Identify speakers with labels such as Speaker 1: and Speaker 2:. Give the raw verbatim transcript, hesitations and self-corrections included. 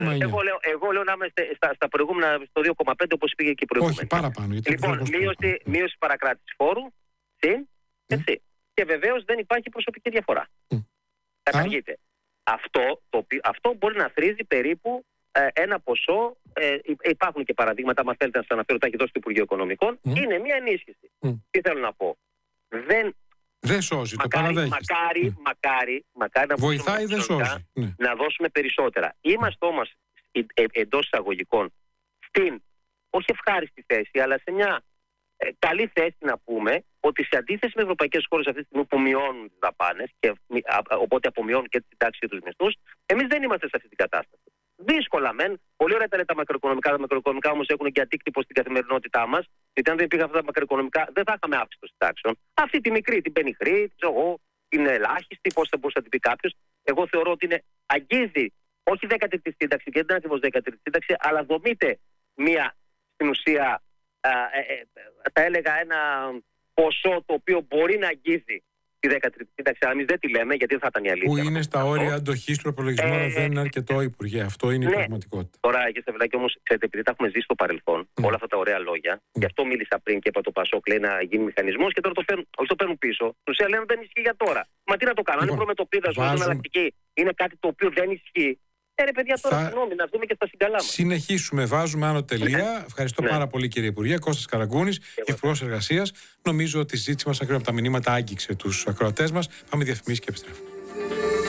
Speaker 1: Εγώ λέω, εγώ λέω να είμαστε στα, στα προηγούμενα στο δύο κόμμα πέντε όπως πήγε και η προηγούμενη.
Speaker 2: Όχι, παραπάνω. Γιατί
Speaker 1: λοιπόν, μείωση, μείωση παρακράτησης φόρου, συν, έτσι. Mm. Και βεβαίως δεν υπάρχει προσωπική διαφορά. Mm. Καταργείται. Αυτό, το, αυτό μπορεί να θρίζει περίπου ε, ένα ποσό. Ε, υπάρχουν και παραδείγματα, αν θέλετε να σας αναφέρω, τα έχει δώσει το Υπουργείο Οικονομικών. Mm. Είναι μια ενίσχυση. Mm. Τι θέλω να πω. Δεν,
Speaker 2: δεν σώζει,
Speaker 1: μακάρι,
Speaker 2: το παραδέχεστε.
Speaker 1: Μακάρι, mm. μακάρι, μακάρι να
Speaker 2: βοηθάει, δεν σώζει.
Speaker 1: Να δώσουμε περισσότερα. Είμαστε όμως ε, ε, εντός εισαγωγικών στην, όχι ευχάριστη θέση, αλλά σε μια ε, καλή θέση να πούμε ότι σε αντίθεση με ευρωπαϊκές χώρες αυτή τη στιγμή που μειώνουν τις δαπάνες και α, α, οπότε απομειώνουν και την τάξη και τους μισθούς, εμείς δεν είμαστε σε αυτή την κατάσταση. Δύσκολα μεν, πολύ ωραία τα λέει τα μακροοικονομικά, τα μακροοικονομικά όμως έχουν και αντίκτυπο στην καθημερινότητά μας, γιατί αν δεν υπήρχαν αυτά τα μακροοικονομικά δεν θα είχαμε αύξηση των συντάξεων. Αυτή τη μικρή, την πενιχρή, εγώ, την ελάχιστη, πώς θα μπορούσε να την πει κάποιος, εγώ θεωρώ ότι είναι, αγγίζει όχι δέκατη τρίτη σύνταξη, και δεν είναι ακριβώς δέκατη τρίτη σύνταξη, αλλά δομείται μία στην ουσία, α, ε, ε, θα έλεγα ένα ποσό το οποίο μπορεί να αγγίζει τη δέκατη τρίτη σύνταξη, αλλά εμείς δεν τη λέμε γιατί δεν θα ήταν η αλήθεια.
Speaker 2: Που είναι στα όρια αντοχής του προπολογισμού, αλλά ε, δεν είναι αρκετό, Υπουργέ. Αυτό είναι ναι. η πραγματικότητα.
Speaker 1: Τώρα, κύριε Σταυλάκη, όμως, ξέρετε, επειδή τα έχουμε ζήσει στο παρελθόν, mm. όλα αυτά τα ωραία λόγια, mm. γι' αυτό μίλησα πριν και είπα το Πασόκ λέει να γίνει μηχανισμός και τώρα το παίρνουν, όχι το παίρνουν πίσω. Στην ουσία λένε δεν ισχύει για τώρα. Μα τι να το κάνουν, λοιπόν, αν η προμετωπίδα ζωή εναλλακτική είναι κάτι το οποίο δεν ισχύει. Ε, ρε παιδιά, τώρα συγγνώμη, να δούμε και στα συγκαλά μας.
Speaker 2: Συνεχίσουμε, βάζουμε άνω τελεία. Ευχαριστώ ναι. πάρα πολύ, κύριε Υπουργέ. Κώστας Καραγκούνης, Υπουργός Εργασίας. Νομίζω ότι η συζήτηση μας, ακόμη από τα μηνύματα, άγγιξε τους ακροατές μας. Πάμε διαφημίσεις και επιστρέφουμε.